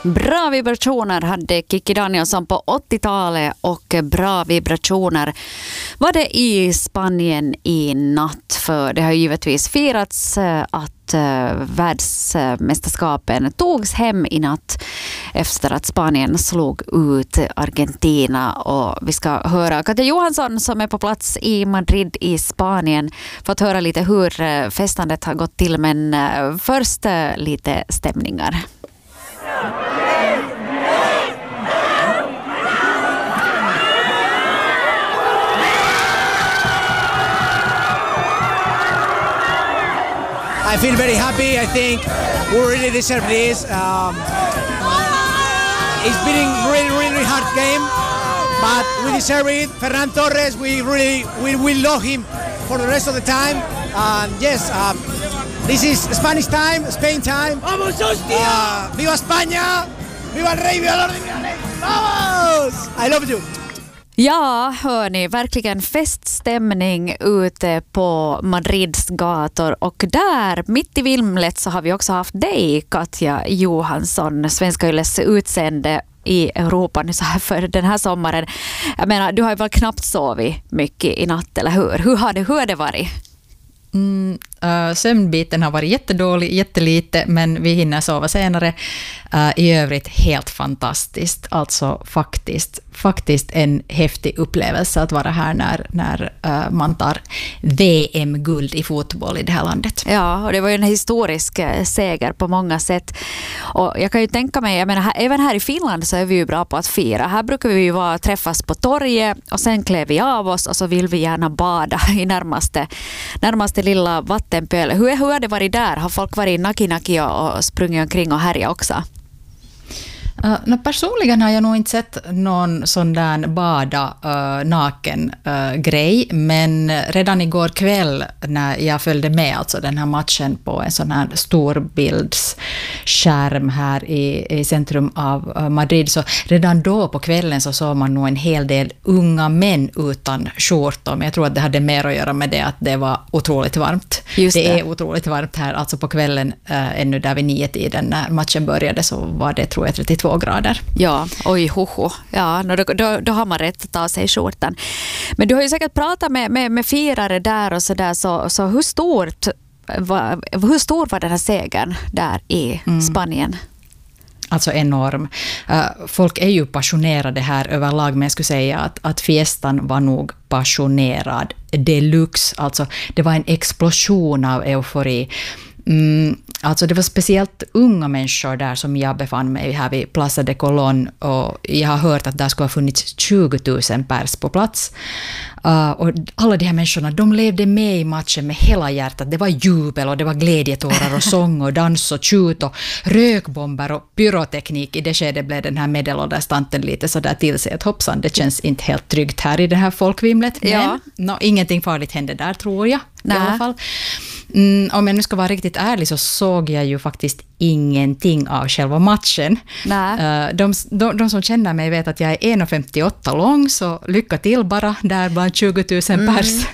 Bra vibrationer hade Kikki Danielsson på 80-talet och bra vibrationer var det i Spanien i natt. För det har givetvis firats att världsmästerskapen togs hem i natt efter att Spanien slog ut Argentina. Och vi ska höra Katja Johansson som är på plats i Madrid i Spanien för att höra lite hur festandet har gått till, men först lite stämningar. I feel very happy. I think we really deserve this. It's been a really hard game, but we deserve it. Ferran Torres, we love him for the rest of the time. And yes, this is Spanish time, Spain time. ¡Vamos, hostia! ¡Viva España! ¡Viva el rey! ¡Viva el orden! ¡Viva el rey! ¡Vamos! I love you! Ja, hör ni, verkligen feststämning ute på Madrids gator, och där mitt i vimlet så har vi också haft dig, Katja Johansson, Svenska Yles utseende i Europa nu så här för den här sommaren. Jag menar, du har ju väl knappt sovit mycket i natt, eller hur? Hur har det varit? Sömnbiten har varit jättedålig, jättelite, men vi hinner sova senare. I övrigt helt fantastiskt. Alltså faktiskt en häftig upplevelse att vara här när man tar VM-guld i fotboll i det här landet. Ja, och det var ju en historisk seger på många sätt. Och jag kan ju tänka mig, jag menar, även här i Finland så är vi ju bra på att fira. Här brukar vi ju träffas på torget och sen klär vi av oss och så vill vi gärna bada i närmaste lilla vattenpöl. Hur har det varit där? Har folk varit naki och sprungit omkring och härja också? Personligen har jag nog inte sett någon sån där bada naken grej, men redan igår kväll när jag följde med alltså den här matchen på en sån här storbildsskärm här i centrum av Madrid, så redan då på kvällen så såg man nog en hel del unga män utan skjortor, men jag tror att det hade mer att göra med det att det var otroligt varmt. Det är otroligt varmt här, alltså på kvällen ännu där vid 9-tiden när matchen började så var det, tror jag, 32 grader. Ja, oj hoho. Ja, då har man rätt att ta sig skjortan. Men du har ju säkert pratat med firare där och sådär, så hur stor var den här segern där i Spanien? Alltså enorm. Folk är ju passionerade här överlag, men jag skulle säga att fiestan var nog passionerad deluxe. Alltså det var en explosion av eufori. Alltså det var speciellt unga människor där som jag befann mig här vid Plaza de Colón, och jag har hört att där skulle ha funnits 20 000 pers på plats. Och alla de här människorna, de levde med i matchen med hela hjärtat. Det var jubel och det var glädjetårar och sång och dans och tjut och rökbomber och pyroteknik. I det skedet blev den här medelålders tanten lite så där till sig att hoppsan, det känns inte helt tryggt här i det här folkvimlet. Men ingenting farligt hände där, tror jag. I alla fall. Om jag nu ska vara riktigt ärlig så såg jag ju faktiskt ingenting av själva matchen. De som känner mig vet att jag är 1,58 lång, så lycka till bara där bland 20 000 pers.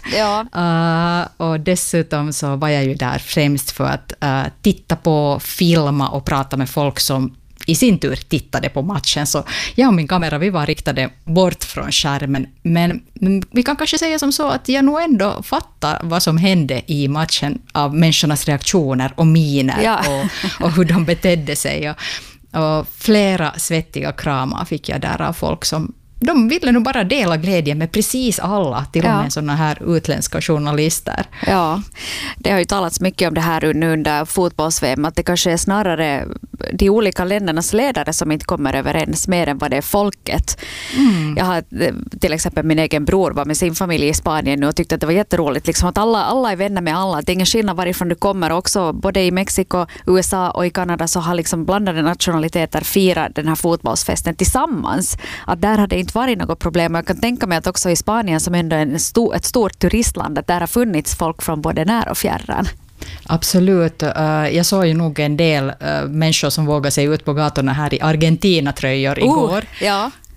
Och dessutom så var jag ju där främst för att titta på, filma och prata med folk som i sin tur tittade på matchen. Så jag och min kamera, vi var riktade bort från skärmen. Men vi kan kanske säga som så att jag nog ändå fattar vad som hände i matchen av människornas reaktioner och miner och hur de betedde sig. Och flera svettiga kramar fick jag där av folk som de ville nog bara dela glädjen med precis alla, till och med sådana här utländska journalister. Ja, det har ju talats mycket om det här under fotbolls-VM, att det kanske är snarare de olika ländernas ledare som inte kommer överens mer än vad det är folket. Jag har till exempel min egen bror var med sin familj i Spanien och tyckte att det var jätteroligt liksom, att alla är vänner med alla. Det är ingen skillnad varifrån du kommer. Också både i Mexiko, USA och i Kanada så har liksom blandade nationaliteter firat den här fotbollsfesten tillsammans. Att där hade inte varit något problem. Jag kan tänka mig att också i Spanien, som ändå är ett stort turistland, att där har funnits folk från både när och fjärran. Absolut. Jag såg ju nog en del människor som vågade sig ut på gatorna här i Argentina-tröjor igår. Ja.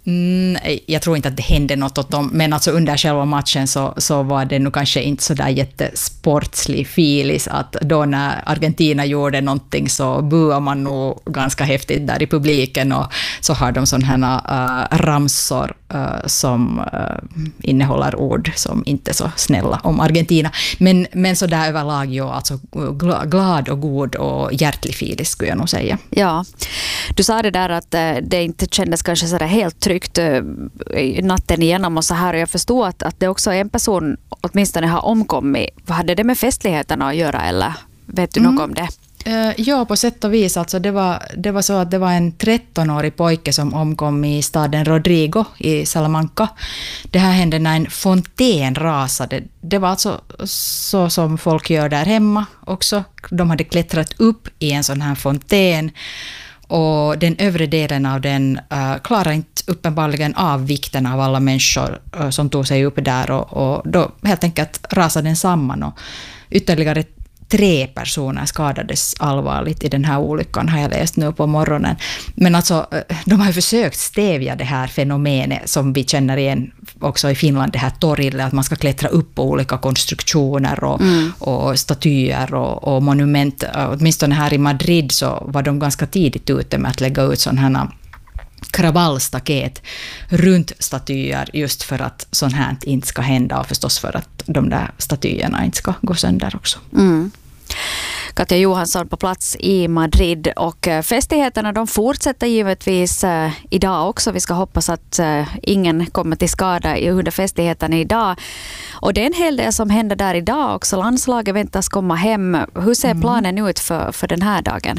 Jag tror inte att det hände något åt dem, men alltså under själva matchen så var det nog kanske inte så där jättesportslig filis att då när Argentina gjorde någonting så buade man nog ganska häftigt där i publiken, och så har de sådana här ramsor som innehåller ord som inte är så snälla om Argentina. Men så där överlag, ja, alltså glad och god och hjärtlig filis skulle jag nog säga. Ja, du sa det där att det inte kändes kanske så där helt tryggt natten igenom och så här, och jag förstår att det också är en person åtminstone har omkommit. Vad hade det med festligheterna att göra, eller vet du något om det? Ja, på sätt och vis. Alltså det var så att det var en 13-årig pojke som omkom i staden Rodrigo i Salamanca. Det här hände när en fontän rasade. Det var alltså så som folk gör där hemma också. De hade klättrat upp i en sån här fontän, och den övre delen av den klarar inte uppenbarligen av vikten av alla människor som tog sig upp där, och då helt enkelt rasade den samman, och ytterligare 3 personer skadades allvarligt i den här olyckan, har jag läst nu på morgonen. Men alltså, de har ju försökt stävja det här fenomenet som vi känner igen också i Finland, det här torille, att man ska klättra upp på olika konstruktioner och statyer och monument. Åtminstone här i Madrid så var de ganska tidigt ute med att lägga ut sådana här kravallstaket runt statyer, just för att sånt här inte ska hända, och förstås för att de där statyerna inte ska gå sönder också. Katja Johansson på plats i Madrid, och festigheterna de fortsätter givetvis idag också. Vi ska hoppas att ingen kommer till skada under festigheten idag. Och det är en hel del som händer där idag också. Landslaget väntas komma hem. Hur ser planen ut för den här dagen?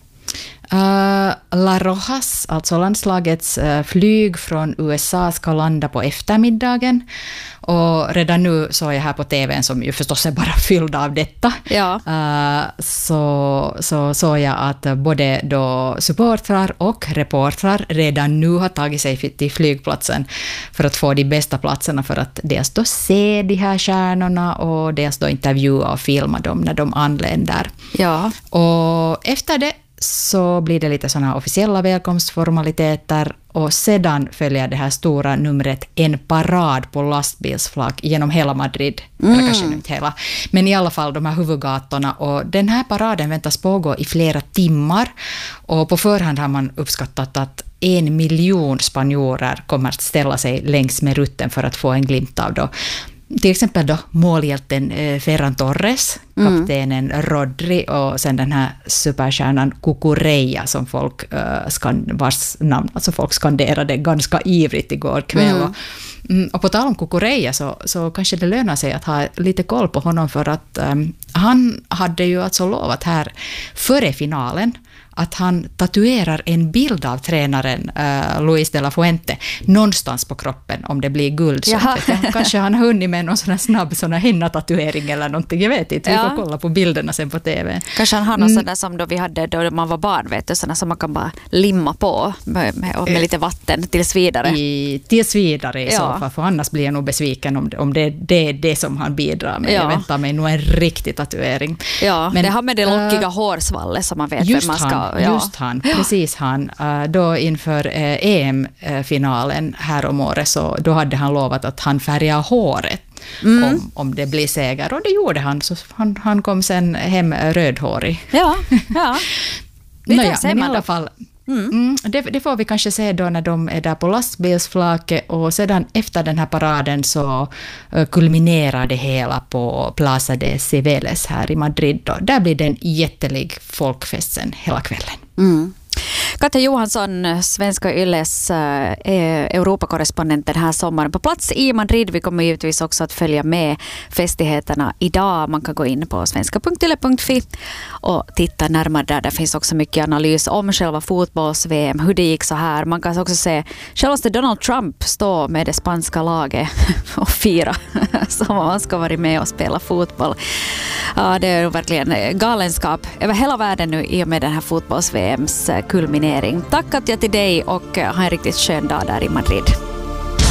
La Rojas, alltså landslagets flyg från USA, ska landa på eftermiddagen, och redan nu så är jag här på TV:n, som ju förstås är bara fylld av detta. Ja. Så jag att både då supportrar och reportrar redan nu har tagit sig till flygplatsen för att få de bästa platserna, för att dels då se de här stjärnorna och dels då intervjua och filma dem när de anländer. Ja. Och efter det så blir det lite sådana officiella välkomstformaliteter, och sedan följer det här stora numret, en parad på lastbilsflak genom hela Madrid. Eller kanske inte hela, men i alla fall de här huvudgatorna. Och den här paraden väntas pågå i flera timmar, och på förhand har man uppskattat att 1 miljon spanjorer kommer att ställa sig längs med rutten för att få en glimt av då. Till exempel då målhjälten Ferran Torres, kaptenen Rodri, och sen den här superstjärnan Cucurella som vars namn alltså folk skanderade ganska ivrigt igår kväll. Och på tal om Cucurella så kanske det lönar sig att ha lite koll på honom, för att han hade ju alltså lovat här före finalen att han tatuerar en bild av tränaren Luis de la Fuente någonstans på kroppen om det blir guld. Så kanske han har hunnit med någon sån här snabb henna-tatuering eller någonting, jag vet inte. Vi får kolla på bilderna sen på TV. Kanske han har någon sån där som då vi hade då man var barn, vet du, sådana som man kan bara limma på med lite vatten tills vidare. Tills vidare i så fall, för annars blir jag nog besviken om det är det som han bidrar med. Jag väntar mig nog en riktig tatuering. Ja, men det har med det lockiga hårsvallet som man vet vem man ska. Just han, precis han. Då inför EM-finalen här om året, så då hade han lovat att han färgar håret om det blir seger. Och det gjorde han, så han kom sen hem rödhårig. Ja. Men i alla fall, det får vi kanske se då när de är där på lastbilsflaket, och sedan efter den här paraden så kulminerar det hela på Plaza de Cibeles här i Madrid. Då. Där blir det en jättelig folkfest sen hela kvällen. Katja Johansson, Svenska Yles Europakorrespondent den här sommaren på plats i Madrid. Vi kommer givetvis också att följa med festigheterna idag. Man kan gå in på svenska.yle.fi och titta närmare där. Det finns också mycket analys om själva fotbolls-VM, hur det gick så här. Man kan också se självaste Donald Trump stå med det spanska laget och fira som om han ska vara med och spela fotboll. Ja, det är verkligen galenskap över hela världen nu i och med den här fotbolls-VMs kulminering. Tack Katja till dig, och ha en riktigt skön dag där i Madrid.